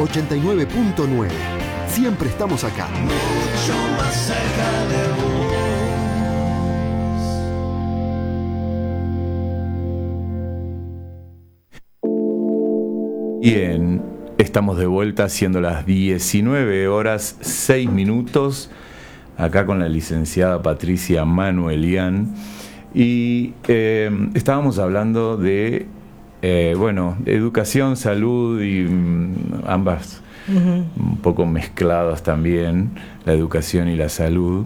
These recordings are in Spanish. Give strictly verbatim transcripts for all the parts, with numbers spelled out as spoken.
ochenta y nueve punto nueve. Siempre estamos acá. Mucho más cerca de vos. Bien, estamos de vuelta siendo las diecinueve horas seis minutos, acá con la licenciada Patricia Manuelian, y eh, estábamos hablando de, eh, bueno, educación, salud y mm, ambas uh-huh. un poco mezcladas también, la educación y la salud,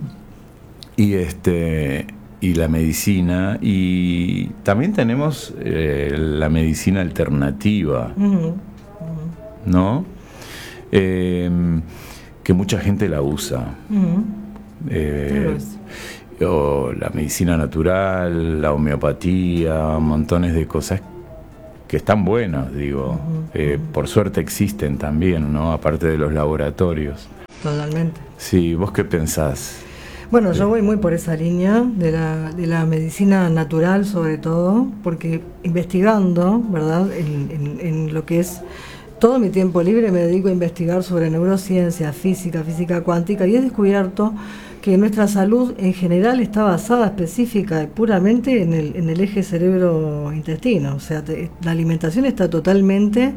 y este... y la medicina, y también tenemos eh, la medicina alternativa, uh-huh. Uh-huh. ¿no? Eh, que mucha gente la usa. Uh-huh. Eh, o la medicina natural, la homeopatía, montones de cosas que están buenas, digo. Uh-huh. Eh, por suerte existen también, ¿no? Aparte de los laboratorios. Totalmente. Sí, ¿vos qué pensás? Bueno, yo voy muy por esa línea de la, de la medicina natural, sobre todo, porque investigando, ¿verdad?, en, en, en lo que es todo mi tiempo libre me dedico a investigar sobre neurociencia, física, física cuántica, y he descubierto que nuestra salud en general está basada específica y puramente en el, en el eje cerebro-intestino. O sea, te, la alimentación está totalmente...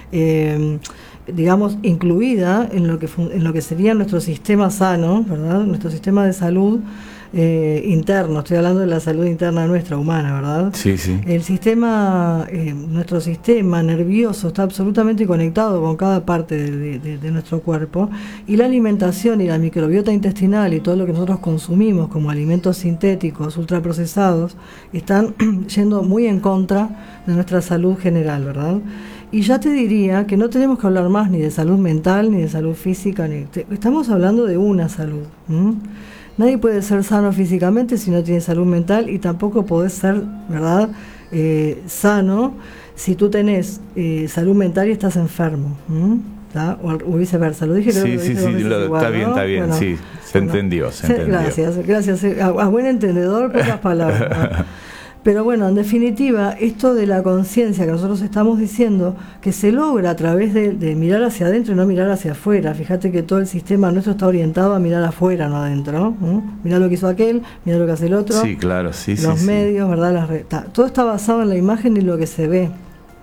Eh, digamos, incluida en lo que en lo que sería nuestro sistema sano, ¿verdad? Nuestro sistema de salud eh, interno. Estoy hablando de la salud interna nuestra, humana, ¿verdad? Sí, sí. El sistema, eh, nuestro sistema nervioso está absolutamente conectado con cada parte de, de, de nuestro cuerpo, y la alimentación y la microbiota intestinal y todo lo que nosotros consumimos como alimentos sintéticos, ultraprocesados, están yendo muy en contra de nuestra salud general, ¿verdad? Y ya te diría que no tenemos que hablar más ni de salud mental, ni de salud física, ni te, estamos hablando de una salud. ¿Mm? Nadie puede ser sano físicamente si no tiene salud mental, y tampoco podés ser, ¿verdad?, eh, sano si tú tenés eh, salud mental y estás enfermo. ¿Mm? O, o viceversa. Lo dije, creo sí, que lo sí, dije sí, lo, igual, está bien, ¿no? está bien, bueno, sí, se bueno, entendió, se se, entendió. Gracias, gracias. A, a buen entendedor, pocas palabras, ¿no? Pero bueno, en definitiva, esto de la conciencia que nosotros estamos diciendo, que se logra a través de, de mirar hacia adentro y no mirar hacia afuera. Fíjate que todo el sistema nuestro está orientado a mirar afuera, no adentro. ¿no? Mirá lo que hizo aquel, mirá lo que hace el otro. Sí, claro, sí, Los sí, medios, sí. ¿verdad? Las re- ta, todo está basado en la imagen y lo que se ve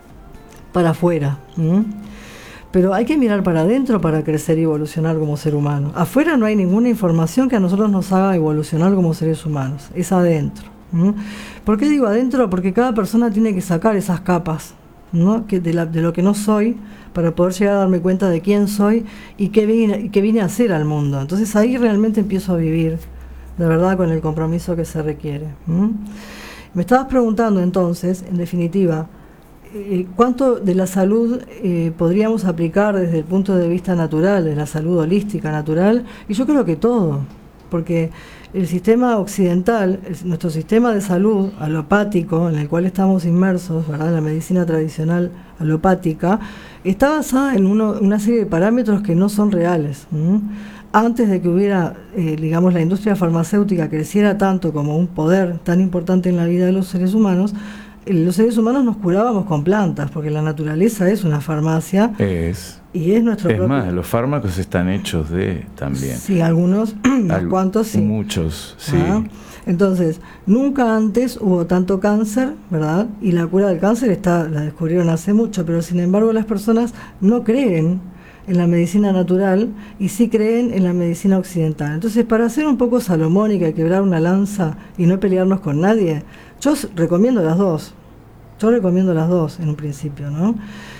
para afuera. ¿m? Pero hay que mirar para adentro para crecer y evolucionar como ser humano. Afuera no hay ninguna información que a nosotros nos haga evolucionar como seres humanos. Es adentro. ¿Mm? ¿Por qué digo adentro? Porque cada persona tiene que sacar esas capas, ¿no? que de, la, de lo que no soy, para poder llegar a darme cuenta de quién soy y qué vine, qué vine a hacer al mundo. Entonces ahí realmente empiezo a vivir, de verdad, con el compromiso que se requiere. ¿Mm? Me estabas preguntando entonces, en definitiva, eh, ¿cuánto de la salud eh, podríamos aplicar desde el punto de vista natural, de la salud holística natural? Y yo creo que todo, porque el sistema occidental, el, nuestro sistema de salud alopático, en el cual estamos inmersos, ¿verdad?, en la medicina tradicional alopática, está basada en uno, una serie de parámetros que no son reales. ¿m? Antes de que hubiera, eh, digamos, la industria farmacéutica creciera tanto como un poder tan importante en la vida de los seres humanos, eh, los seres humanos nos curábamos con plantas, porque la naturaleza es una farmacia. Es. Y es nuestro Es propio... más, los fármacos están hechos de también. Sí, algunos, unos Al, cuantos sí. Muchos, sí. ¿Ah? Entonces, nunca antes hubo tanto cáncer, ¿verdad? Y la cura del cáncer está, la descubrieron hace mucho, pero sin embargo las personas no creen en la medicina natural y sí creen en la medicina occidental. Entonces, para ser un poco salomónica y quebrar una lanza y no pelearnos con nadie, yo recomiendo las dos. Yo recomiendo las dos en un principio, ¿no?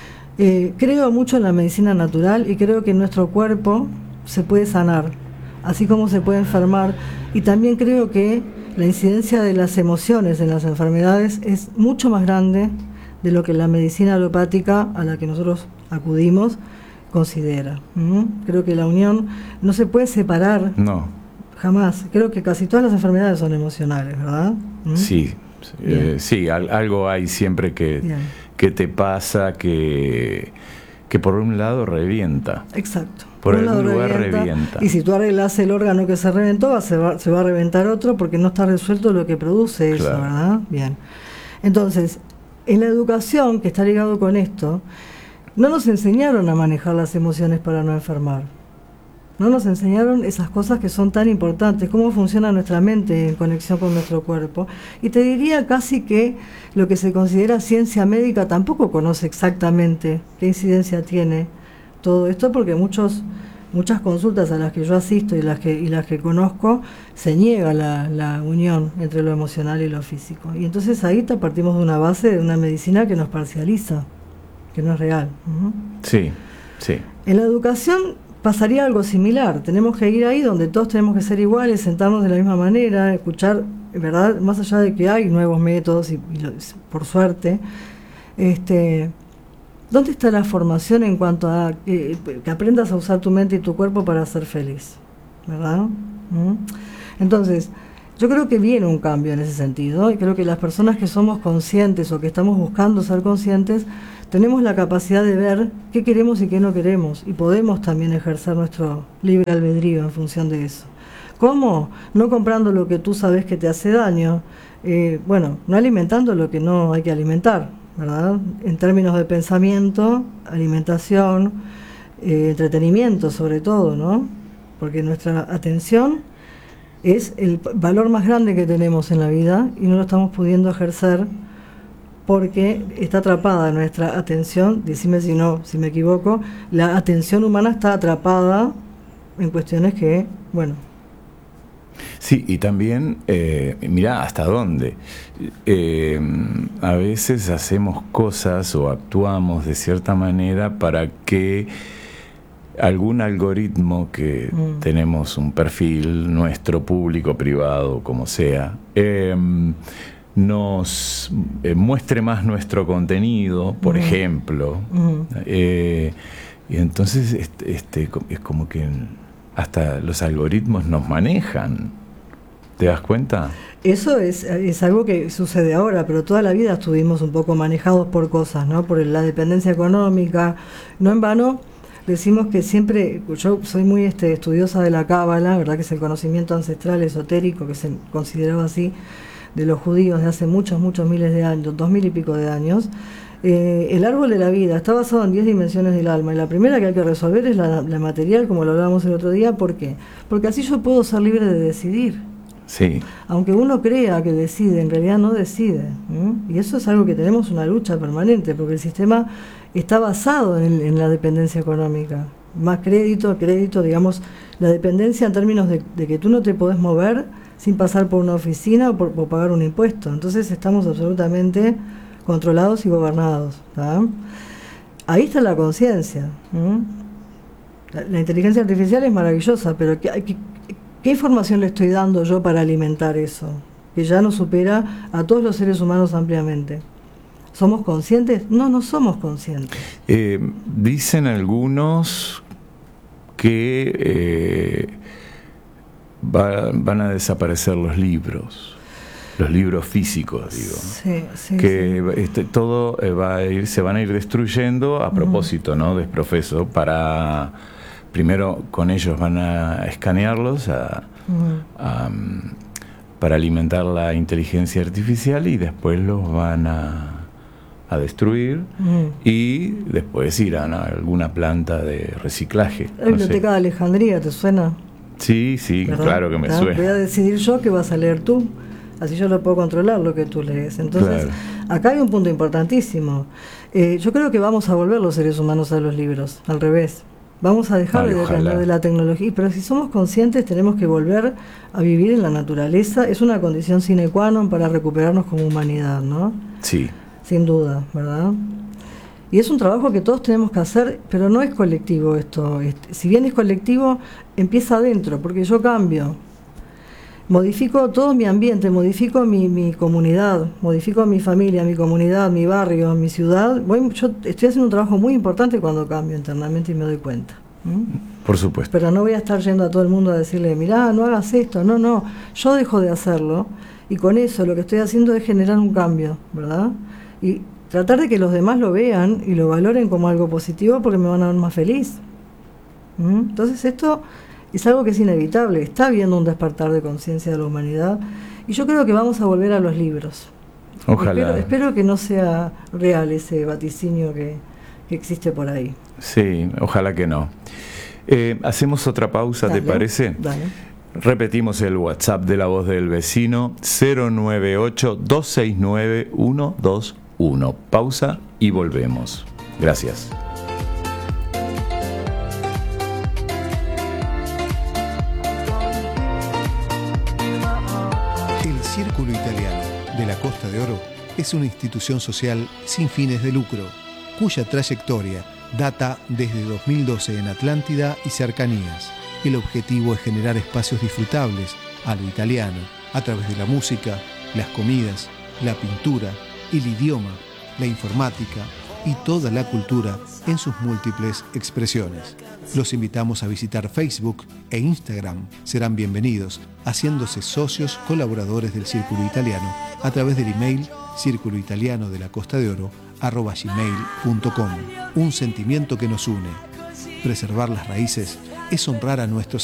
Eh, creo mucho en la medicina natural y creo que nuestro cuerpo se puede sanar, así como se puede enfermar, y también creo que la incidencia de las emociones en las enfermedades es mucho más grande de lo que la medicina alopática a la que nosotros acudimos considera. ¿Mm? Creo que la unión no se puede separar. No. Jamás. Creo que casi todas las enfermedades son emocionales, ¿verdad? ¿Mm? Sí, eh, sí, al, algo hay siempre que, que te pasa que, que por un lado revienta. Exacto. Por, por algún lugar revienta, revienta. Y si tú arreglas el órgano que se reventó, va, se, va, se va a reventar otro porque no está resuelto lo que produce eso, claro. ¿verdad? Bien. Entonces, en la educación, que está ligado con esto, no nos enseñaron a manejar las emociones para no enfermar. No nos enseñaron esas cosas que son tan importantes, cómo funciona nuestra mente en conexión con nuestro cuerpo. Y te diría casi que lo que se considera ciencia médica tampoco conoce exactamente qué incidencia tiene todo esto, porque muchos, muchas consultas a las que yo asisto y las que, y las que conozco, se niega la, la unión entre lo emocional y lo físico. Y entonces ahí te partimos de una base de una medicina que nos parcializa, que no es real. Uh-huh. Sí, sí. En la educación pasaría algo similar. Tenemos que ir ahí donde todos tenemos que ser iguales, sentarnos de la misma manera, escuchar, ¿verdad? Más allá de que hay nuevos métodos y, y lo, por suerte, este, ¿dónde está la formación en cuanto a eh, que aprendas a usar tu mente y tu cuerpo para ser feliz? ¿Verdad? ¿Mm? Entonces, yo creo que viene un cambio en ese sentido, y creo que las personas que somos conscientes o que estamos buscando ser conscientes, tenemos la capacidad de ver qué queremos y qué no queremos, y podemos también ejercer nuestro libre albedrío en función de eso. ¿Cómo? No comprando lo que tú sabes que te hace daño, eh, bueno, no alimentando lo que no hay que alimentar, ¿verdad? En términos de pensamiento, alimentación, eh, entretenimiento sobre todo, ¿no? Porque nuestra atención es el valor más grande que tenemos en la vida y no lo estamos pudiendo ejercer porque está atrapada nuestra atención, decime si no, si me equivoco, la atención humana está atrapada en cuestiones que, bueno. Sí, y también, eh, mirá hasta dónde. Eh, a veces hacemos cosas o actuamos de cierta manera para que algún algoritmo que mm. tenemos un perfil nuestro, público, privado, como sea, eh, nos eh, muestre más nuestro contenido, por mm. ejemplo. Mm. Eh, y entonces este, este, es como que hasta los algoritmos nos manejan. ¿Te das cuenta? Eso es, es algo que sucede ahora, pero toda la vida estuvimos un poco manejados por cosas, ¿no? Por la dependencia económica. No en vano decimos que siempre, yo soy muy este, estudiosa de la cábala, ¿verdad? Que es el conocimiento ancestral esotérico, que se consideraba así, de los judíos de hace muchos, muchos miles de años, dos mil y pico de años. Eh, el árbol de la vida está basado en diez dimensiones del alma, y la primera que hay que resolver es la, la material, como lo hablábamos el otro día. ¿Por qué? Porque así yo puedo ser libre de decidir. Sí. Aunque uno crea que decide, en realidad no decide. ¿Mm? Y eso es algo que tenemos una lucha permanente, porque el sistema está basado en, en la dependencia económica. Más crédito, crédito, digamos, la dependencia en términos de, de que tú no te podés mover sin pasar por una oficina o por, por pagar un impuesto. Entonces estamos absolutamente controlados y gobernados. ¿tá? Ahí está la conciencia. La, la inteligencia artificial es maravillosa, pero ¿qué, qué, ¿qué información le estoy dando yo para alimentar eso? Que ya nos supera a todos los seres humanos ampliamente. ¿Somos conscientes? No, no somos conscientes. Eh, dicen algunos que eh, va, van a desaparecer los libros, los libros físicos, digo. Sí, sí, que sí. Este, todo eh, va a ir, se van a ir destruyendo a propósito, uh-huh. ¿no? Desprofeso, para primero con ellos van a escanearlos a, uh-huh. a, para alimentar la inteligencia artificial, y después los van a a destruir mm. y después irán a alguna planta de reciclaje. La Biblioteca no sé. de Alejandría, ¿te suena? Sí, sí, ¿verdad? Claro que me ¿verdad? suena. Voy a decidir yo qué vas a leer tú, así yo lo puedo controlar lo que tú lees. Entonces, claro. Acá hay un punto importantísimo. Eh, yo creo que vamos a volver los seres humanos a los libros, al revés. Vamos a dejar Ay, de depender de la tecnología, pero si somos conscientes tenemos que volver a vivir en la naturaleza. Es una condición sine qua non para recuperarnos como humanidad, ¿no? Sí. Sin duda, ¿verdad? Y es un trabajo que todos tenemos que hacer, pero no es colectivo esto. Si bien es colectivo, empieza adentro, porque yo cambio. Modifico todo mi ambiente, modifico mi, mi comunidad, modifico mi familia, mi comunidad, mi barrio, mi ciudad. Voy, yo estoy haciendo un trabajo muy importante cuando cambio internamente y me doy cuenta. ¿Mm? Por supuesto. Pero no voy a estar yendo a todo el mundo a decirle, mirá, no hagas esto. No, no, yo dejo de hacerlo, y con eso lo que estoy haciendo es generar un cambio, ¿verdad? Y tratar de que los demás lo vean y lo valoren como algo positivo, porque me van a ver más feliz. ¿Mm? Entonces esto es algo que es inevitable. Está habiendo un despertar de conciencia de la humanidad, y yo creo que vamos a volver a los libros. Ojalá. Espero, espero que no sea real ese vaticinio que, que existe por ahí. Sí, ojalá que no. Eh, hacemos otra pausa, Dale, ¿te parece? Dale. Repetimos el WhatsApp de La Voz del Vecino, cero nueve ocho, dos seis nueve, uno dos uno. Pausa y volvemos. Gracias. El Círculo Italiano de la Costa de Oro es una institución social sin fines de lucro, cuya trayectoria data desde dos mil doce en Atlántida y cercanías. El objetivo es generar espacios disfrutables a lo italiano a través de la música, las comidas, la pintura, el idioma, la informática y toda la cultura en sus múltiples expresiones. Los invitamos a visitar Facebook e Instagram. Serán bienvenidos haciéndose socios colaboradores del Círculo Italiano a través del email círculo italiano de la Costa de Oro arroba gmail punto com. Un sentimiento que nos une. Preservar las raíces es honrar a nuestros